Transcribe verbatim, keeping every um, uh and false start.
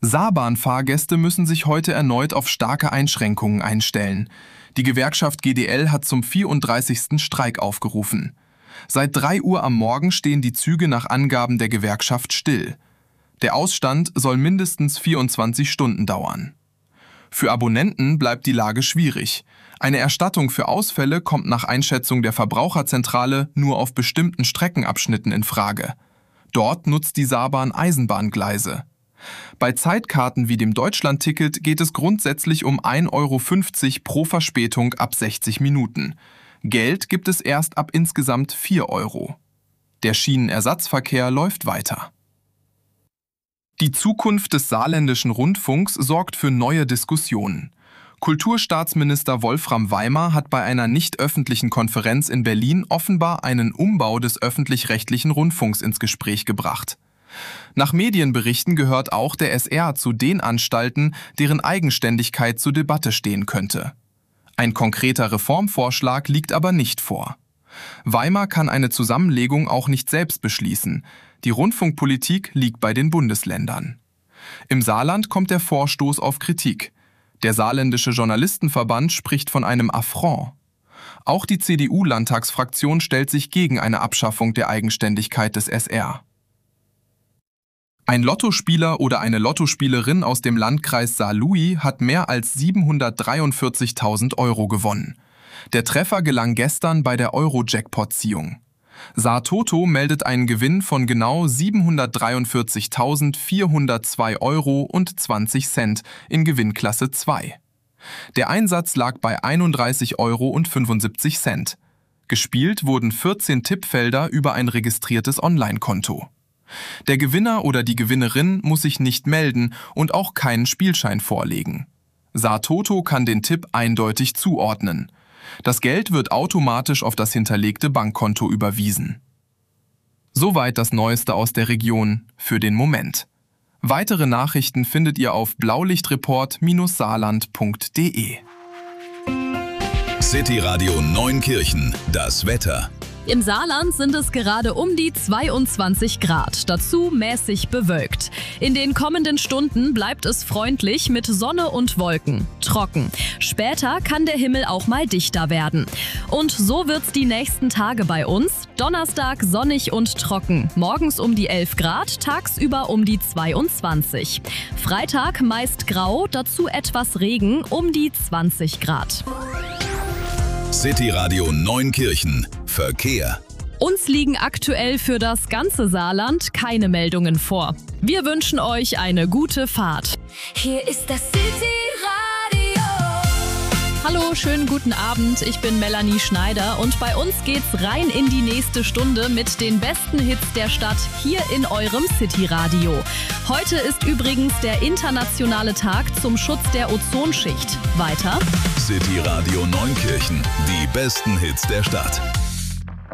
Saarbahnfahrgäste müssen sich heute erneut auf starke Einschränkungen einstellen. Die Gewerkschaft G D L hat zum vierunddreißigsten Streik aufgerufen. Seit drei Uhr am Morgen stehen die Züge nach Angaben der Gewerkschaft still. Der Ausstand soll mindestens vierundzwanzig Stunden dauern. Für Abonnenten bleibt die Lage schwierig. Eine Erstattung für Ausfälle kommt nach Einschätzung der Verbraucherzentrale nur auf bestimmten Streckenabschnitten in Frage. Dort nutzt die Saarbahn Eisenbahngleise. Bei Zeitkarten wie dem Deutschlandticket geht es grundsätzlich um ein Euro fünfzig pro Verspätung ab sechzig Minuten. Geld gibt es erst ab insgesamt vier Euro. Der Schienenersatzverkehr läuft weiter. Die Zukunft des saarländischen Rundfunks sorgt für neue Diskussionen. Kulturstaatsminister Wolfram Weimar hat bei einer nicht öffentlichen Konferenz in Berlin offenbar einen Umbau des öffentlich-rechtlichen Rundfunks ins Gespräch gebracht. Nach Medienberichten gehört auch der S R zu den Anstalten, deren Eigenständigkeit zur Debatte stehen könnte. Ein konkreter Reformvorschlag liegt aber nicht vor. Weimar kann eine Zusammenlegung auch nicht selbst beschließen. Die Rundfunkpolitik liegt bei den Bundesländern. Im Saarland kommt der Vorstoß auf Kritik. Der saarländische Journalistenverband spricht von einem Affront. Auch die C D U-Landtagsfraktion stellt sich gegen eine Abschaffung der Eigenständigkeit des S R. Ein Lottospieler oder eine Lottospielerin aus dem Landkreis Saarlouis hat mehr als siebenhundertdreiundvierzigtausend Euro gewonnen. Der Treffer gelang gestern bei der Euro-Jackpot-Ziehung. Saar-Toto meldet einen Gewinn von genau siebenhundertdreiundvierzigtausendvierhundertzwei Euro und zwanzig Cent in Gewinnklasse zwei. Der Einsatz lag bei einunddreißig Euro und fünfundsiebzig Cent. Gespielt wurden vierzehn Tippfelder über ein registriertes Online-Konto. Der Gewinner oder die Gewinnerin muss sich nicht melden und auch keinen Spielschein vorlegen. Saar-Toto kann den Tipp eindeutig zuordnen. Das Geld wird automatisch auf das hinterlegte Bankkonto überwiesen. Soweit das Neueste aus der Region für den Moment. Weitere Nachrichten findet ihr auf blaulichtreport Bindestrich saarland Punkt de. City Radio Neunkirchen, das Wetter. Im Saarland sind es gerade um die zweiundzwanzig Grad, dazu mäßig bewölkt. In den kommenden Stunden bleibt es freundlich mit Sonne und Wolken, trocken. Später kann der Himmel auch mal dichter werden. Und so wird's die nächsten Tage bei uns. Donnerstag sonnig und trocken, morgens um die elf Grad, tagsüber um die zweiundzwanzig. Freitag meist grau, dazu etwas Regen, um die zwanzig Grad. City Radio Neunkirchen. Verkehr. Uns liegen aktuell für das ganze Saarland keine Meldungen vor. Wir wünschen euch eine gute Fahrt. Hier ist das City Radio. Hallo, schönen guten Abend. Ich bin Melanie Schneider und bei uns geht's rein in die nächste Stunde mit den besten Hits der Stadt hier in eurem City Radio. Heute ist übrigens der internationale Tag zum Schutz der Ozonschicht. Weiter. City Radio Neunkirchen. Die besten Hits der Stadt.